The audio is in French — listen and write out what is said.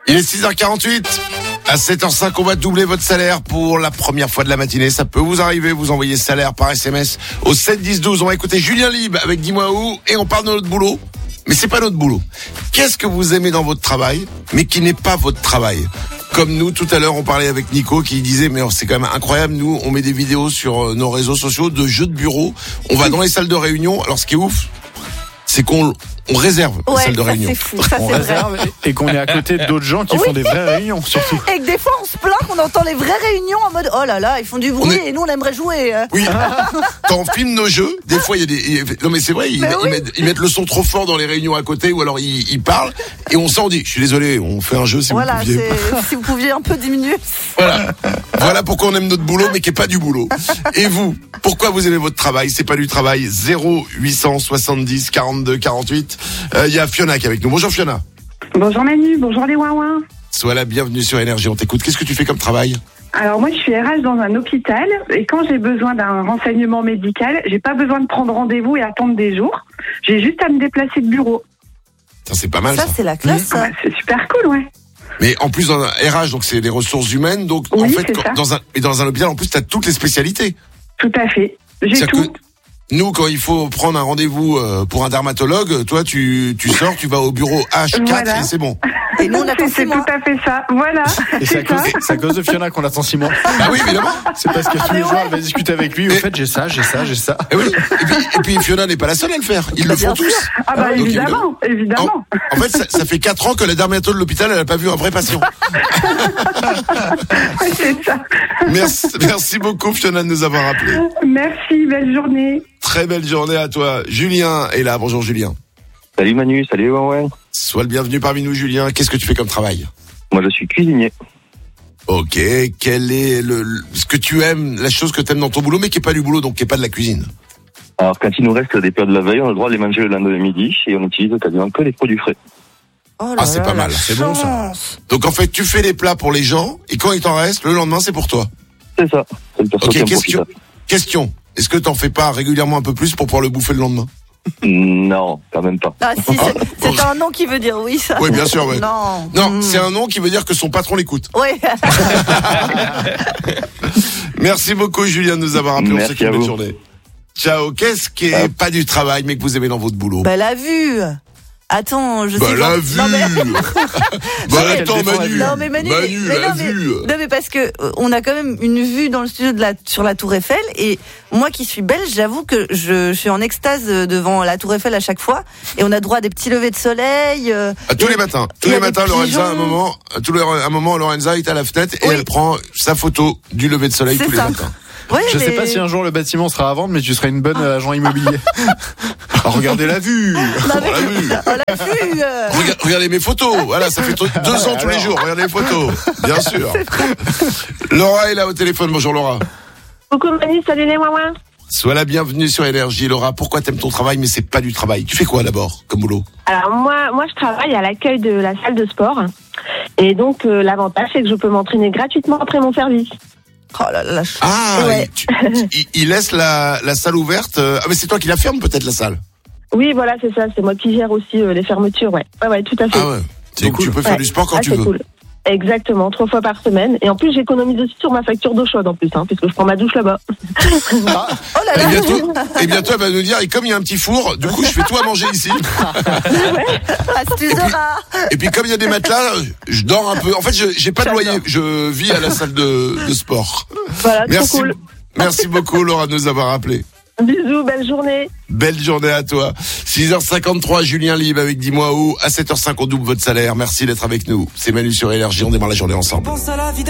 Il est 6h48. À 7h05, on va doubler votre salaire pour la première fois de la matinée. Ça peut vous arriver, vous envoyez salaire par SMS au 7-10-12. On va écouter Julien Libre avec Dis-moi où et on parle de notre boulot. Mais c'est pas notre boulot. Qu'est-ce que vous aimez dans votre travail, mais qui n'est pas votre travail? Comme nous, tout à l'heure, on parlait avec Nico qui disait, mais c'est quand même incroyable, nous, on met des vidéos sur nos réseaux sociaux de jeux de bureau. On va dans les salles de réunion. Alors, ce qui est ouf, c'est qu'on réserve les salles de réunion. C'est fou, ça On c'est réserve vrai. et qu'on est à côté d'autres gens qui font des vraies réunions, surtout. Et que des fois on se plaint qu'on entend les vraies réunions en mode oh là là, ils font du bruit et nous on aimerait jouer. Oui, quand on filme nos jeux, des fois il y a des... Non mais c'est vrai, ils mettent le son trop fort dans les réunions à côté ou alors ils parlent et on s'en dit, je suis désolé, on fait un jeu si vous pouviez. Si vous pouviez un peu diminuer. Voilà pourquoi on aime notre boulot mais qui est pas du boulot. Et vous, pourquoi vous aimez votre travail? C'est pas du travail. 0870 42 48. Il y a Fiona qui est avec nous. Bonjour Fiona. Bonjour Manu, bonjour les ouin-ouin. Sois la bienvenue sur Énergie, on t'écoute. Qu'est-ce que tu fais comme travail? Alors moi je suis RH dans un hôpital et quand j'ai besoin d'un renseignement médical, j'ai pas besoin de prendre rendez-vous et attendre des jours. J'ai juste à me déplacer de bureau. C'est pas mal ça. Ça c'est la classe. Ça. Ouais, c'est super cool, ouais. Mais en plus dans un RH, donc c'est les ressources humaines, donc oui, en fait dans un hôpital en plus t'as toutes les spécialités. Tout à fait. J'ai tout. Nous, quand il faut prendre un rendez-vous pour un dermatologue, toi, tu sors, tu vas au bureau H4 voilà. et c'est bon. Et nous, on attend 6 c'est mois. tout à fait ça. Voilà. Et c'est à cause de Fiona qu'on attend 6 mois. Bah oui, évidemment. C'est parce que tous les jours, elle va discuter avec lui. En fait, j'ai ça. Et oui. Et puis Fiona n'est pas la seule à le faire. Ils le font tous. Ah bah donc, évidemment. En fait, ça fait 4 ans que la dermatologue de l'hôpital, elle n'a pas vu un vrai patient. C'est ça. Merci beaucoup Fiona de nous avoir appelés. Merci, belle journée. Très belle journée à toi. Julien est là. Bonjour Julien. Salut Manu, salut ouais. Sois le bienvenu parmi nous Julien. Qu'est-ce que tu fais comme travail? Moi je suis cuisinier. Ok, quel est ce que tu aimes, la chose que tu aimes dans ton boulot, mais qui est pas du boulot, donc qui est pas de la cuisine? Alors quand il nous reste des plats de la veille, on a le droit de les manger le lendemain midi et on utilise quasiment que les produits frais. Oh là c'est là, pas mal, c'est bon ça. Donc en fait, tu fais les plats pour les gens et quand il t'en reste, le lendemain c'est pour toi. C'est ça. C'est le perso qui en profite. Question. Est-ce que t'en fais pas régulièrement un peu plus pour pouvoir le bouffer le lendemain? Non, quand même pas. Ah si, c'est un nom qui veut dire oui ça. Oui, bien sûr, oui. Non, c'est un nom qui veut dire que son patron l'écoute. Oui. Merci beaucoup Julien de nous avoir appelé. On se souhaite une belle journée. Ciao. Qu'est-ce qui est pas du travail mais que vous aimez dans votre boulot? Bah la vue. Attends, je sais la pas. vue. Non, mais... attends Manu. Non mais Manu, la vue. Non mais parce que on a quand même une vue dans le studio sur la Tour Eiffel et moi qui suis belge, j'avoue que je suis en extase devant la Tour Eiffel à chaque fois et on a droit à des petits levers de soleil. Tous les matins, Lorenza, un moment, Lorenza est à la fenêtre et elle prend sa photo du lever de soleil tous les matins. Ouais, je sais pas si un jour le bâtiment sera à vendre, mais tu seras une bonne agent immobilier. Regardez la vue. La vue. Regardez mes photos. Voilà, ça fait 2 ans tous les jours. Regardez les photos. Bien sûr. Laura est là au téléphone. Bonjour Laura. Coucou Manu, salut les ouin-ouin. Sois la bienvenue sur Énergie. Laura, pourquoi t'aimes ton travail mais c'est pas du travail? Tu fais quoi d'abord comme boulot? Alors moi je travaille à l'accueil de la salle de sport et donc l'avantage c'est que je peux m'entraîner gratuitement après mon service. Oh là là. Ouais. Il laisse la salle ouverte. Ah mais c'est toi qui la ferme peut-être la salle. Oui voilà c'est ça, c'est moi qui gère aussi les fermetures ouais tout à fait. Ah ouais. Donc cool. Tu peux faire du sport quand tu veux. Cool. Exactement, 3 fois par semaine. Et en plus, j'économise aussi sur ma facture d'eau chaude en plus, puisque je prends ma douche là-bas. Oh là là. Et bientôt, elle va nous dire, et comme il y a un petit four, du coup, je fais tout à manger ici. Et puis, comme il y a des matelas, je dors un peu. En fait, j'ai pas de loyer. Je vis à la salle de sport. Voilà, trop cool. Merci beaucoup, Laura, de nous avoir appelés. Bisous, belle journée. Belle journée à toi. 6h53, Julien Libre avec Dis-moi où. À 7h05, on double votre salaire. Merci d'être avec nous. C'est Manu sur Énergie. On démarre la journée ensemble.